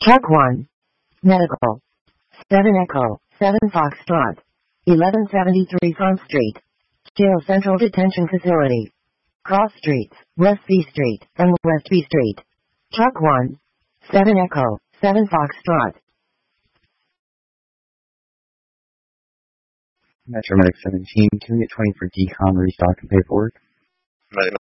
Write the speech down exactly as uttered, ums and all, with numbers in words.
Truck one. Medical. seven Echo, seven Foxtrot. eleven seventy-three Farm Street. Jail Central Detention Facility. Cross Streets, West B Street, and West B Street. Truck one. seven Echo, seven Foxtrot. Metro Medic seventeen, can we get twenty for decom restock and paperwork? Medic